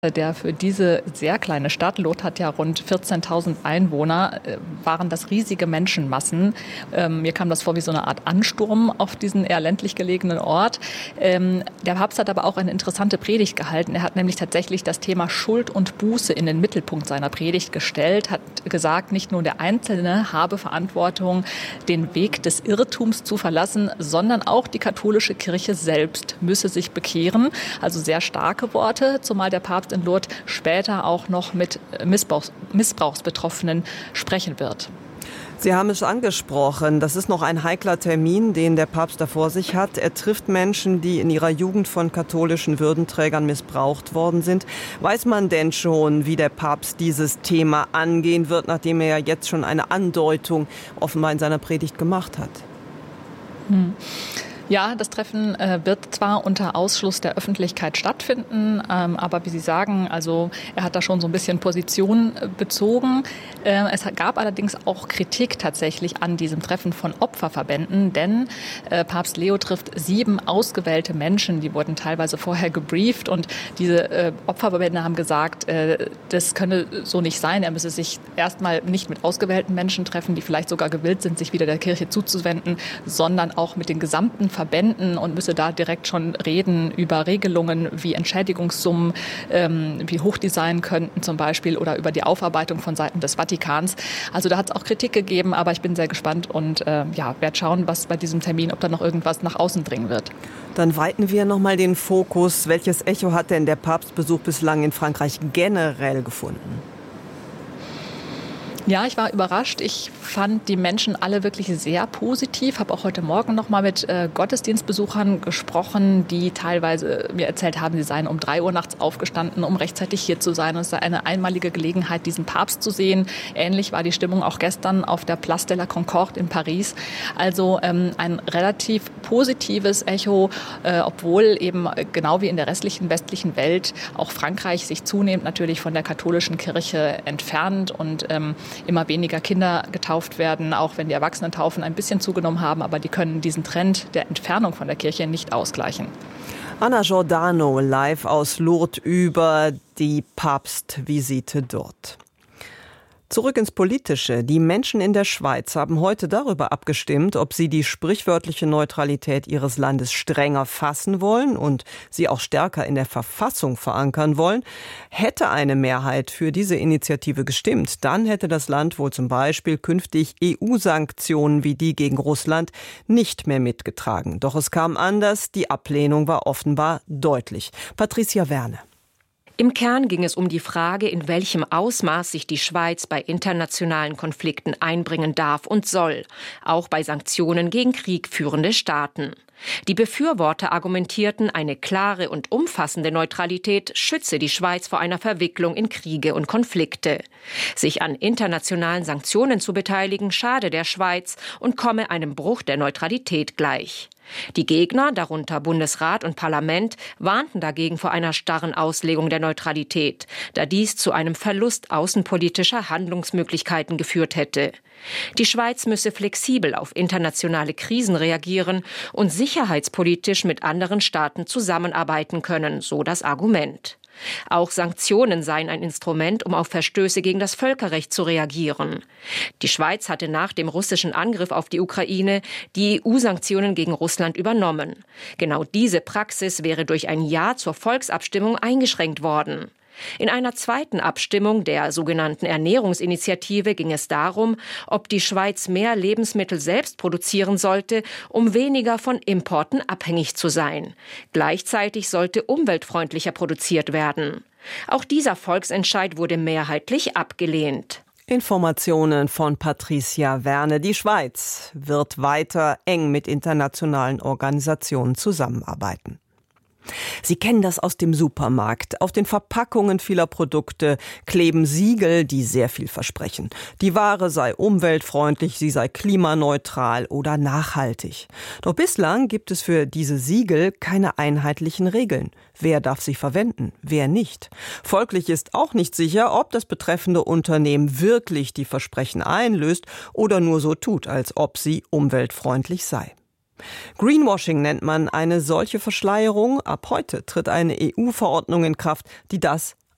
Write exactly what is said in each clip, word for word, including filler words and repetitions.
Der für diese sehr kleine Stadt, Lourdes hat ja rund vierzehntausend Einwohner, waren das riesige Menschenmassen. Ähm, mir kam das vor wie so eine Art Ansturm auf diesen eher ländlich gelegenen Ort. Ähm, der Papst hat aber auch eine interessante Predigt gehalten. Er hat nämlich tatsächlich das Thema Schuld und Buße in den Mittelpunkt seiner Predigt gestellt, hat gesagt, nicht nur der Einzelne habe Verantwortung, den Weg des Irrtums zu verlassen, sondern auch die katholische Kirche selbst müsse sich bekehren. Also sehr starke Worte, zumal der Papst in Lourdes später auch noch mit Missbrauchs- Missbrauchsbetroffenen sprechen wird. Sie haben es angesprochen, das ist noch ein heikler Termin, den der Papst da vor sich hat. Er trifft Menschen, die in ihrer Jugend von katholischen Würdenträgern missbraucht worden sind. Weiß man denn schon, wie der Papst dieses Thema angehen wird, nachdem er ja jetzt schon eine Andeutung offenbar in seiner Predigt gemacht hat? Hm. Ja, das Treffen äh, wird zwar unter Ausschluss der Öffentlichkeit stattfinden, ähm, aber wie Sie sagen, also er hat da schon so ein bisschen Position äh, bezogen. Äh, es gab allerdings auch Kritik tatsächlich an diesem Treffen von Opferverbänden, denn äh, Papst Leo trifft sieben ausgewählte Menschen, die wurden teilweise vorher gebrieft und diese äh, Opferverbände haben gesagt, äh, das könne so nicht sein. Er müsse sich erstmal nicht mit ausgewählten Menschen treffen, die vielleicht sogar gewillt sind, sich wieder der Kirche zuzuwenden, sondern auch mit den gesamten Verbänden und müsse da direkt schon reden über Regelungen wie Entschädigungssummen, ähm, wie hoch die sein könnten zum Beispiel oder über die Aufarbeitung von Seiten des Vatikans. Also da hat es auch Kritik gegeben, aber ich bin sehr gespannt und äh, ja, werde schauen, was bei diesem Termin, ob da noch irgendwas nach außen dringen wird. Dann weiten wir noch mal den Fokus. Welches Echo hat denn der Papstbesuch bislang in Frankreich generell gefunden? Ja, ich war überrascht. Ich fand die Menschen alle wirklich sehr positiv. Habe auch heute Morgen noch mal mit äh, Gottesdienstbesuchern gesprochen, die teilweise mir erzählt haben, sie seien um drei Uhr nachts aufgestanden, um rechtzeitig hier zu sein. Und es sei eine einmalige Gelegenheit, diesen Papst zu sehen. Ähnlich war die Stimmung auch gestern auf der Place de la Concorde in Paris. Also ähm, ein relativ positives Echo, äh, obwohl eben genau wie in der restlichen westlichen Welt auch Frankreich sich zunehmend natürlich von der katholischen Kirche entfernt und ähm, immer weniger Kinder getauft werden, auch wenn die Erwachsenentaufen ein bisschen zugenommen haben, aber die können diesen Trend der Entfernung von der Kirche nicht ausgleichen. Anna Giordano live aus Lourdes über die Papstvisite dort. Zurück ins Politische. Die Menschen in der Schweiz haben heute darüber abgestimmt, ob sie die sprichwörtliche Neutralität ihres Landes strenger fassen wollen und sie auch stärker in der Verfassung verankern wollen. Hätte eine Mehrheit für diese Initiative gestimmt, dann hätte das Land wohl zum Beispiel künftig E U-Sanktionen wie die gegen Russland nicht mehr mitgetragen. Doch es kam anders. Die Ablehnung war offenbar deutlich. Patricia Werne. Im Kern ging es um die Frage, in welchem Ausmaß sich die Schweiz bei internationalen Konflikten einbringen darf und soll, auch bei Sanktionen gegen kriegführende Staaten. Die Befürworter argumentierten, eine klare und umfassende Neutralität schütze die Schweiz vor einer Verwicklung in Kriege und Konflikte. Sich an internationalen Sanktionen zu beteiligen, schade der Schweiz und komme einem Bruch der Neutralität gleich. Die Gegner, darunter Bundesrat und Parlament, warnten dagegen vor einer starren Auslegung der Neutralität, da dies zu einem Verlust außenpolitischer Handlungsmöglichkeiten geführt hätte. Die Schweiz müsse flexibel auf internationale Krisen reagieren und sicherheitspolitisch mit anderen Staaten zusammenarbeiten können, so das Argument. Auch Sanktionen seien ein Instrument, um auf Verstöße gegen das Völkerrecht zu reagieren. Die Schweiz hatte nach dem russischen Angriff auf die Ukraine die E U-Sanktionen gegen Russland übernommen. Genau diese Praxis wäre durch ein Ja zur Volksabstimmung eingeschränkt worden. In einer zweiten Abstimmung der sogenannten Ernährungsinitiative ging es darum, ob die Schweiz mehr Lebensmittel selbst produzieren sollte, um weniger von Importen abhängig zu sein. Gleichzeitig sollte umweltfreundlicher produziert werden. Auch dieser Volksentscheid wurde mehrheitlich abgelehnt. Informationen von Patricia Werne. Die Schweiz wird weiter eng mit internationalen Organisationen zusammenarbeiten. Sie kennen das aus dem Supermarkt. Auf den Verpackungen vieler Produkte kleben Siegel, die sehr viel versprechen. Die Ware sei umweltfreundlich, sie sei klimaneutral oder nachhaltig. Doch bislang gibt es für diese Siegel keine einheitlichen Regeln. Wer darf sie verwenden, wer nicht? Folglich ist auch nicht sicher, ob das betreffende Unternehmen wirklich die Versprechen einlöst oder nur so tut, als ob sie umweltfreundlich sei. Greenwashing nennt man eine solche Verschleierung. Ab heute tritt eine E U-Verordnung in Kraft, die das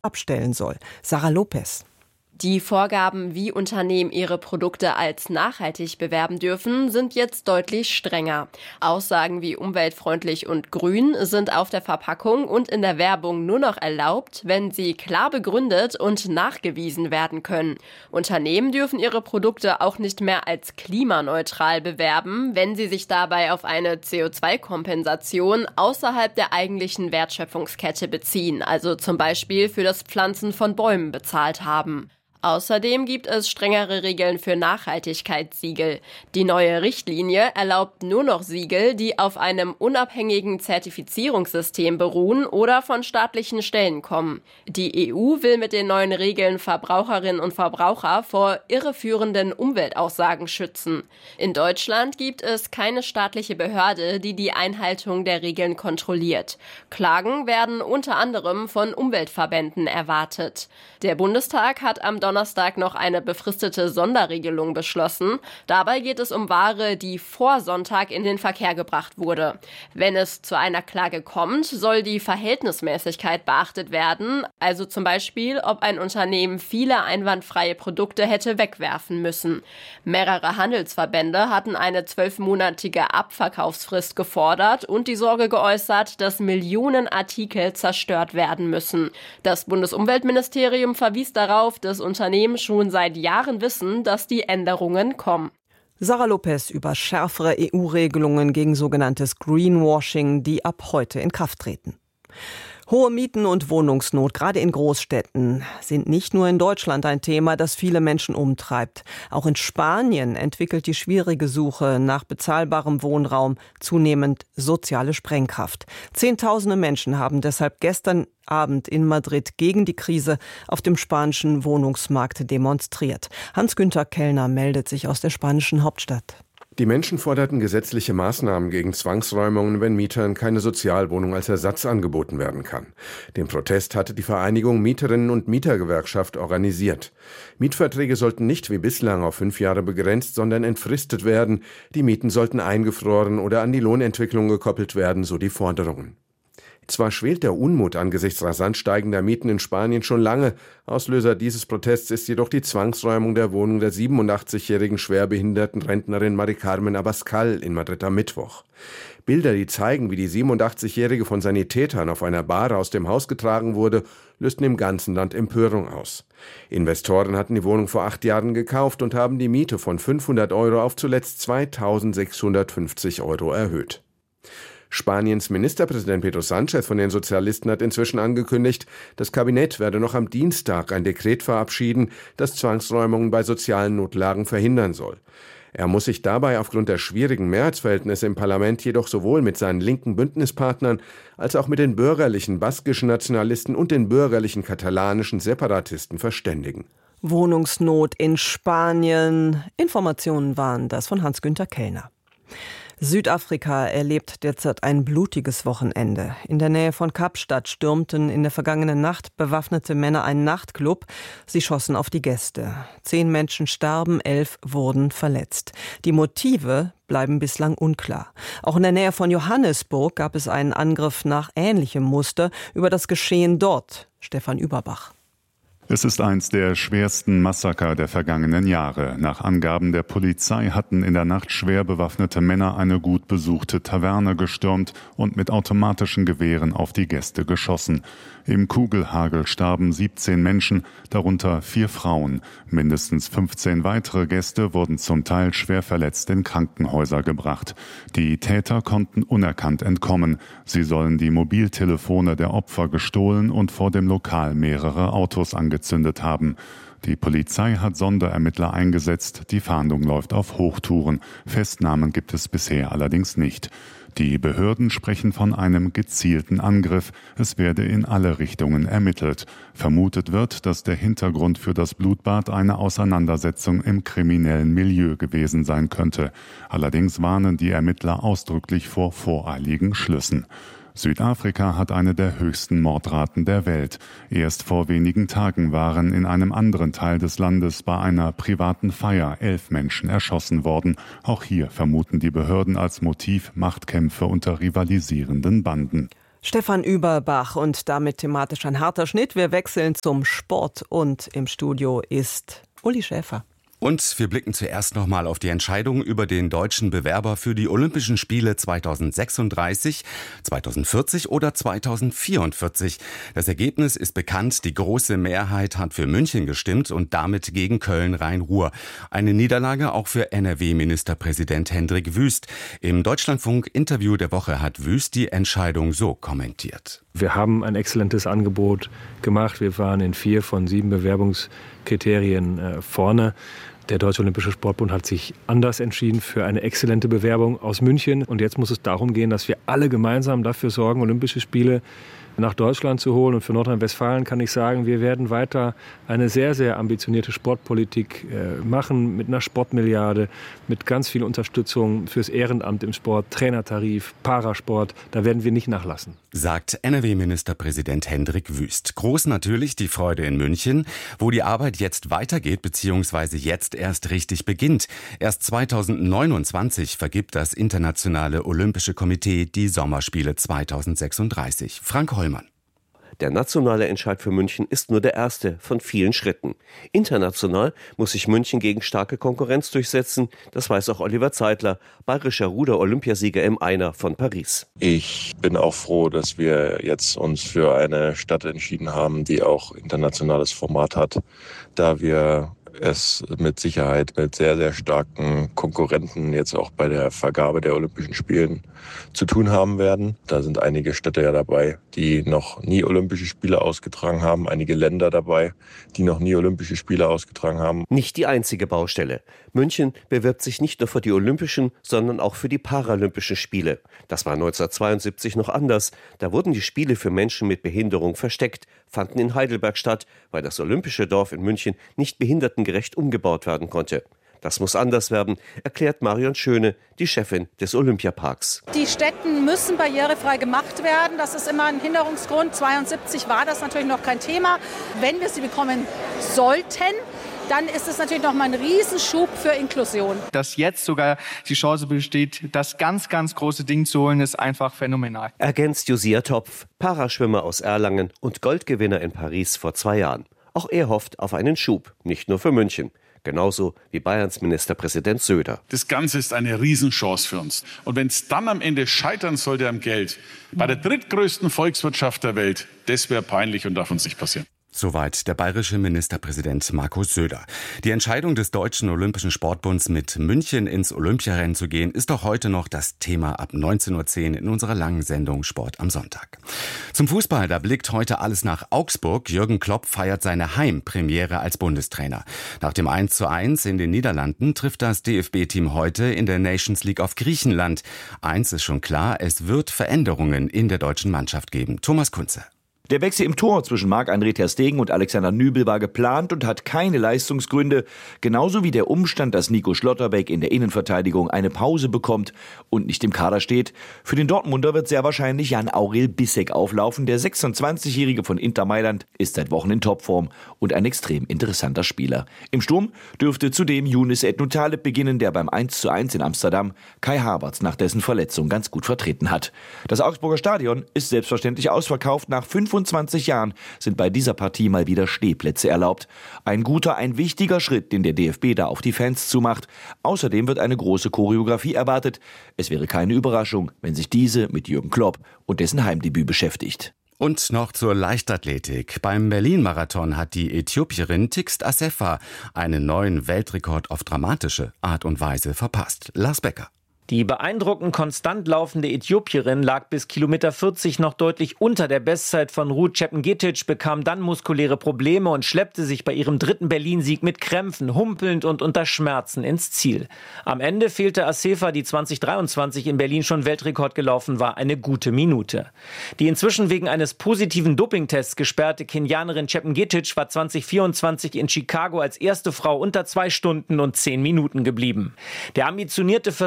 abstellen soll. Sarah Lopez. Die Vorgaben, wie Unternehmen ihre Produkte als nachhaltig bewerben dürfen, sind jetzt deutlich strenger. Aussagen wie umweltfreundlich und grün sind auf der Verpackung und in der Werbung nur noch erlaubt, wenn sie klar begründet und nachgewiesen werden können. Unternehmen dürfen ihre Produkte auch nicht mehr als klimaneutral bewerben, wenn sie sich dabei auf eine C O zwei Kompensation außerhalb der eigentlichen Wertschöpfungskette beziehen, also zum Beispiel für das Pflanzen von Bäumen bezahlt haben. Außerdem gibt es strengere Regeln für Nachhaltigkeitssiegel. Die neue Richtlinie erlaubt nur noch Siegel, die auf einem unabhängigen Zertifizierungssystem beruhen oder von staatlichen Stellen kommen. Die E U will mit den neuen Regeln Verbraucherinnen und Verbraucher vor irreführenden Umweltaussagen schützen. In Deutschland gibt es keine staatliche Behörde, die die Einhaltung der Regeln kontrolliert. Klagen werden unter anderem von Umweltverbänden erwartet. Der Bundestag hat am Donnerstag noch eine befristete Sonderregelung beschlossen. Dabei geht es um Ware, die vor Sonntag in den Verkehr gebracht wurde. Wenn es zu einer Klage kommt, soll die Verhältnismäßigkeit beachtet werden, also zum Beispiel, ob ein Unternehmen viele einwandfreie Produkte hätte wegwerfen müssen. Mehrere Handelsverbände hatten eine zwölfmonatige Abverkaufsfrist gefordert und die Sorge geäußert, dass Millionen Artikel zerstört werden müssen. Das Bundesumweltministerium verwies darauf, dass Unternehmen schon seit Jahren wissen, dass die Änderungen kommen. Sarah Lopez über schärfere E U-Regelungen gegen sogenanntes Greenwashing, die ab heute in Kraft treten. Hohe Mieten und Wohnungsnot, gerade in Großstädten, sind nicht nur in Deutschland ein Thema, das viele Menschen umtreibt. Auch in Spanien entwickelt die schwierige Suche nach bezahlbarem Wohnraum zunehmend soziale Sprengkraft. Zehntausende Menschen haben deshalb gestern Abend in Madrid gegen die Krise auf dem spanischen Wohnungsmarkt demonstriert. Hans-Günther Kellner meldet sich aus der spanischen Hauptstadt. Die Menschen forderten gesetzliche Maßnahmen gegen Zwangsräumungen, wenn Mietern keine Sozialwohnung als Ersatz angeboten werden kann. Den Protest hatte die Vereinigung Mieterinnen und Mietergewerkschaft organisiert. Mietverträge sollten nicht wie bislang auf fünf Jahre begrenzt, sondern entfristet werden. Die Mieten sollten eingefroren oder an die Lohnentwicklung gekoppelt werden, so die Forderungen. Zwar schwelt der Unmut angesichts rasant steigender Mieten in Spanien schon lange. Auslöser dieses Protests ist jedoch die Zwangsräumung der Wohnung der siebenundachtzigjährigen schwerbehinderten Rentnerin Mari Carmen Abascal in Madrid am Mittwoch. Bilder, die zeigen, wie die siebenundachtzigjährige von Sanitätern auf einer Bahre aus dem Haus getragen wurde, lösten im ganzen Land Empörung aus. Investoren hatten die Wohnung vor acht Jahren gekauft und haben die Miete von fünfhundert Euro auf zuletzt zweitausendsechshundertfünfzig Euro erhöht. Spaniens Ministerpräsident Pedro Sánchez von den Sozialisten hat inzwischen angekündigt, das Kabinett werde noch am Dienstag ein Dekret verabschieden, das Zwangsräumungen bei sozialen Notlagen verhindern soll. Er muss sich dabei aufgrund der schwierigen Mehrheitsverhältnisse im Parlament jedoch sowohl mit seinen linken Bündnispartnern als auch mit den bürgerlichen baskischen Nationalisten und den bürgerlichen katalanischen Separatisten verständigen. Wohnungsnot in Spanien. Informationen waren das von Hans-Günther Kellner. Südafrika erlebt derzeit ein blutiges Wochenende. In der Nähe von Kapstadt stürmten in der vergangenen Nacht bewaffnete Männer einen Nachtclub. Sie schossen auf die Gäste. Zehn Menschen starben, elf wurden verletzt. Die Motive bleiben bislang unklar. Auch in der Nähe von Johannesburg gab es einen Angriff nach ähnlichem Muster. Über das Geschehen dort Stefan Überbach. Es ist eins der schwersten Massaker der vergangenen Jahre. Nach Angaben der Polizei hatten in der Nacht schwer bewaffnete Männer eine gut besuchte Taverne gestürmt und mit automatischen Gewehren auf die Gäste geschossen. Im Kugelhagel starben siebzehn Menschen, darunter vier Frauen. Mindestens fünfzehn weitere Gäste wurden zum Teil schwer verletzt in Krankenhäuser gebracht. Die Täter konnten unerkannt entkommen. Sie sollen die Mobiltelefone der Opfer gestohlen und vor dem Lokal mehrere Autos angezündet haben. Die Polizei hat Sonderermittler eingesetzt. Die Fahndung läuft auf Hochtouren. Festnahmen gibt es bisher allerdings nicht. Die Behörden sprechen von einem gezielten Angriff. Es werde in alle Richtungen ermittelt. Vermutet wird, dass der Hintergrund für das Blutbad eine Auseinandersetzung im kriminellen Milieu gewesen sein könnte. Allerdings warnen die Ermittler ausdrücklich vor voreiligen Schlüssen. Südafrika hat eine der höchsten Mordraten der Welt. Erst vor wenigen Tagen waren in einem anderen Teil des Landes bei einer privaten Feier elf Menschen erschossen worden. Auch hier vermuten die Behörden als Motiv Machtkämpfe unter rivalisierenden Banden. Stefan Überbach und damit thematisch ein harter Schnitt. Wir wechseln zum Sport und im Studio ist Uli Schäfer. Und wir blicken zuerst nochmal auf die Entscheidung über den deutschen Bewerber für die Olympischen Spiele zweitausendsechsunddreißig, zweitausendvierzig oder zweitausendvierundvierzig. Das Ergebnis ist bekannt. Die große Mehrheit hat für München gestimmt und damit gegen Köln-Rhein-Ruhr. Eine Niederlage auch für N R W-Ministerpräsident Hendrik Wüst. Im Deutschlandfunk-Interview der Woche hat Wüst die Entscheidung so kommentiert. Wir haben ein exzellentes Angebot gemacht. Wir waren in vier von sieben Bewerbungskriterien äh, vorne. Der Deutsche Olympische Sportbund hat sich anders entschieden für eine exzellente Bewerbung aus München. Und jetzt muss es darum gehen, dass wir alle gemeinsam dafür sorgen, Olympische Spiele nach Deutschland zu holen. Und für Nordrhein-Westfalen kann ich sagen, wir werden weiter eine sehr, sehr ambitionierte Sportpolitik äh, machen mit einer Sportmilliarde, mit ganz viel Unterstützung fürs Ehrenamt im Sport, Trainertarif, Parasport. Da werden wir nicht nachlassen. Sagt N R W-Ministerpräsident Hendrik Wüst. Groß natürlich die Freude in München, wo die Arbeit jetzt weitergeht bzw. jetzt erst richtig beginnt. Erst zweitausendneunundzwanzig vergibt das Internationale Olympische Komitee die Sommerspiele zweitausendsechsunddreißig. Frank Hollmann. Der nationale Entscheid für München ist nur der erste von vielen Schritten. International muss sich München gegen starke Konkurrenz durchsetzen. Das weiß auch Oliver Zeitler, bayerischer Ruder-Olympiasieger im Einer von Paris. Ich bin auch froh, dass wir jetzt uns für eine Stadt entschieden haben, die auch internationales Format hat, da wir es mit Sicherheit mit sehr, sehr starken Konkurrenten jetzt auch bei der Vergabe der Olympischen Spielen zu tun haben werden. Da sind einige Städte ja dabei, die noch nie Olympische Spiele ausgetragen haben, einige Länder dabei, die noch nie Olympische Spiele ausgetragen haben. Nicht die einzige Baustelle. München bewirbt sich nicht nur für die Olympischen, sondern auch für die Paralympischen Spiele. Das war neunzehnhundertzweiundsiebzig noch anders. Da wurden die Spiele für Menschen mit Behinderung versteckt, fanden in Heidelberg statt, weil das Olympische Dorf in München nicht behindertengerecht umgebaut werden konnte. Das muss anders werden, erklärt Marion Schöne, die Chefin des Olympiaparks. Die Stätten müssen barrierefrei gemacht werden. Das ist immer ein Hinderungsgrund. zweiundsiebzig war das natürlich noch kein Thema. Wenn wir sie bekommen sollten, dann ist es natürlich noch mal ein Riesenschub für Inklusion. Dass jetzt sogar die Chance besteht, das ganz, ganz große Ding zu holen, ist einfach phänomenal. Ergänzt Josia Topf, Paraschwimmer aus Erlangen und Goldgewinner in Paris vor zwei Jahren. Auch er hofft auf einen Schub, nicht nur für München. Genauso wie Bayerns Ministerpräsident Söder. Das Ganze ist eine Riesenchance für uns. Und wenn es dann am Ende scheitern sollte am Geld, bei der drittgrößten Volkswirtschaft der Welt, das wäre peinlich und darf uns nicht passieren. Soweit der bayerische Ministerpräsident Markus Söder. Die Entscheidung des Deutschen Olympischen Sportbunds, mit München ins Olympiarennen zu gehen, ist auch heute noch das Thema ab neunzehn Uhr zehn in unserer langen Sendung Sport am Sonntag. Zum Fußball, da blickt heute alles nach Augsburg. Jürgen Klopp feiert seine Heimpremiere als Bundestrainer. Nach dem eins zu eins in den Niederlanden trifft das D F B-Team heute in der Nations League auf Griechenland. Eins ist schon klar, es wird Veränderungen in der deutschen Mannschaft geben. Thomas Kunze. Der Wechsel im Tor zwischen Marc-André ter Stegen und Alexander Nübel war geplant und hat keine Leistungsgründe. Genauso wie der Umstand, dass Nico Schlotterbeck in der Innenverteidigung eine Pause bekommt und nicht im Kader steht. Für den Dortmunder wird sehr wahrscheinlich Jan-Aurel Bissek auflaufen. Der sechsundzwanzigjährige von Inter Mailand ist seit Wochen in Topform und ein extrem interessanter Spieler. Im Sturm dürfte zudem Younes Ednutaleb beginnen, der beim eins zu eins in Amsterdam Kai Havertz nach dessen Verletzung ganz gut vertreten hat. Das Augsburger Stadion ist selbstverständlich ausverkauft. Nach fünfundzwanzig Jahren sind bei dieser Partie mal wieder Stehplätze erlaubt. Ein guter, ein wichtiger Schritt, den der D F B da auf die Fans zumacht. Außerdem wird eine große Choreografie erwartet. Es wäre keine Überraschung, wenn sich diese mit Jürgen Klopp und dessen Heimdebüt beschäftigt. Und noch zur Leichtathletik. Beim Berlin-Marathon hat die Äthiopierin Tigst Assefa einen neuen Weltrekord auf dramatische Art und Weise verpasst. Lars Becker. Die beeindruckend konstant laufende Äthiopierin lag bis Kilometer vierzig noch deutlich unter der Bestzeit von Ruth Chepngetich, bekam dann muskuläre Probleme und schleppte sich bei ihrem dritten Berlin-Sieg mit Krämpfen, humpelnd und unter Schmerzen ins Ziel. Am Ende fehlte Assefa, die zwanzig dreiundzwanzig in Berlin schon Weltrekord gelaufen war, eine gute Minute. Die inzwischen wegen eines positiven Dopingtests gesperrte Kenianerin Chepngetich war zwanzig vierundzwanzig in Chicago als erste Frau unter zwei Stunden und zehn Minuten geblieben. Der ambitionierte Versuch von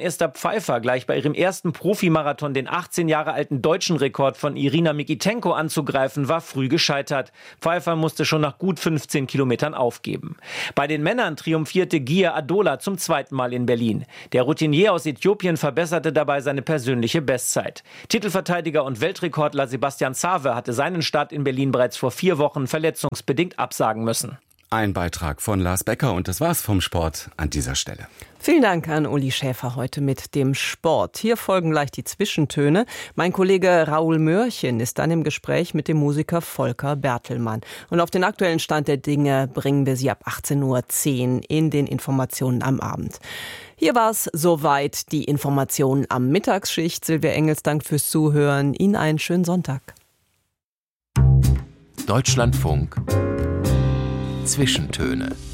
Esther Pfeiffer gleich bei ihrem ersten Profimarathon den achtzehn Jahre alten deutschen Rekord von Irina Mikitenko anzugreifen, war früh gescheitert. Pfeiffer musste schon nach gut fünfzehn Kilometern aufgeben. Bei den Männern triumphierte Gia Adola zum zweiten Mal in Berlin. Der Routinier aus Äthiopien verbesserte dabei seine persönliche Bestzeit. Titelverteidiger und Weltrekordler Sebastian Sawe hatte seinen Start in Berlin bereits vor vier Wochen verletzungsbedingt absagen müssen. Ein Beitrag von Lars Becker und das war's vom Sport an dieser Stelle. Vielen Dank an Uli Schäfer heute mit dem Sport. Hier folgen gleich die Zwischentöne. Mein Kollege Raoul Mörchen ist dann im Gespräch mit dem Musiker Volker Bertelmann. Und auf den aktuellen Stand der Dinge bringen wir Sie ab achtzehn Uhr zehn in den Informationen am Abend. Hier war es soweit, die Informationen am Mittagsschicht. Silvia Engels, Dank fürs Zuhören. Ihnen einen schönen Sonntag. Deutschlandfunk Zwischentöne.